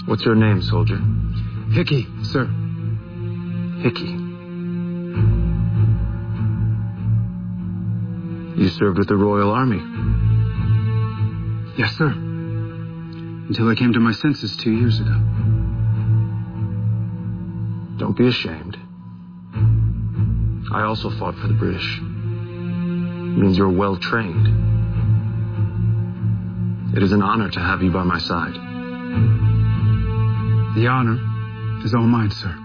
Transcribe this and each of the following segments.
What's your name, soldier? Hickey, sir. Hickey. You served with the Royal Army? Yes, sir. Until I came to my senses 2 years ago. Don't be ashamed. I also fought for the British. It means you're well trained. It is an honor to have you by my side. The honor is all mine, sir.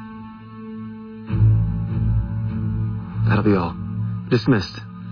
That'll be all. Dismissed.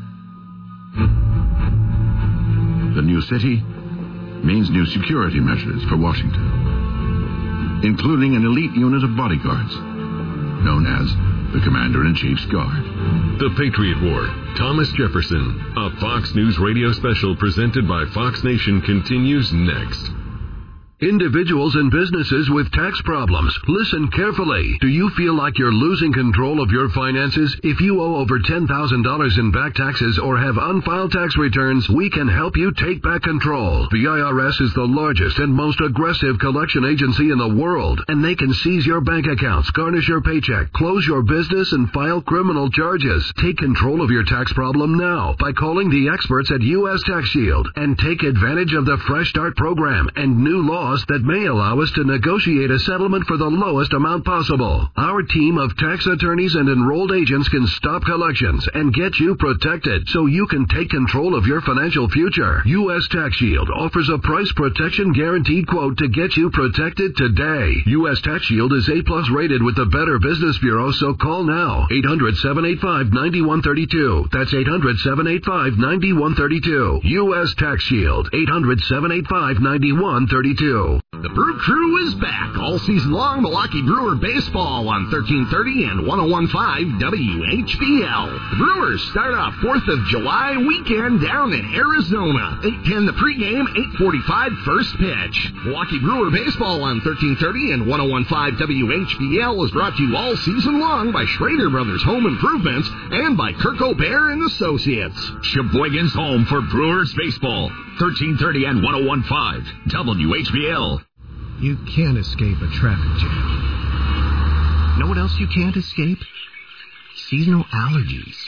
The new city means new security measures for Washington, including an elite unit of bodyguards known as the Commander-in-Chief's Guard. The Patriot War, Thomas Jefferson, a Fox News radio special presented by Fox Nation continues next. Individuals and businesses with tax problems, listen carefully. Do you feel like you're losing control of your finances? If you owe over $10,000 in back taxes or have unfiled tax returns, we can help you take back control. The IRS is the largest and most aggressive collection agency in the world, and they can seize your bank accounts, garnish your paycheck, close your business, and file criminal charges. Take control of your tax problem now by calling the experts at U.S. Tax Shield and take advantage of the Fresh Start program and new laws that may allow us to negotiate a settlement for the lowest amount possible. Our team of tax attorneys and enrolled agents can stop collections and get you protected so you can take control of your financial future. U.S. Tax Shield offers a price protection guaranteed quote to get you protected today. U.S. Tax Shield is A+ rated with the Better Business Bureau, so call now. 800-785-9132. That's 800-785-9132. U.S. Tax Shield. 800-785-9132. The Brew Crew is back all season long. Milwaukee Brewer baseball on 1330 and 101.5 WHBL. The Brewers start off 4th of July weekend down in Arizona. 8:10 the pregame, 8:45 first pitch. Milwaukee Brewer baseball on 1330 and 101.5 WHBL is brought to you all season long by Schrader Brothers Home Improvements and by Kirk O'Bear and Associates. Sheboygan's home for Brewers baseball. 1330 and 101.5 WHBL. You can't escape a traffic jam. Know what else you can't escape? Seasonal allergies.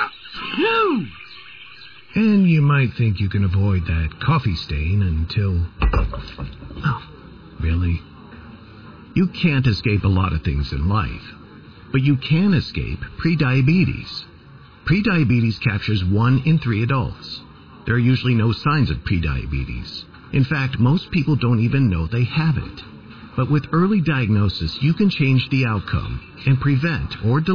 And you might think you can avoid that coffee stain until... Oh, really? You can't escape a lot of things in life, but you can escape prediabetes. Prediabetes captures 1 in 3 adults. There are usually no signs of prediabetes. In fact, most people don't even know they have it. But with early diagnosis, you can change the outcome and prevent or delay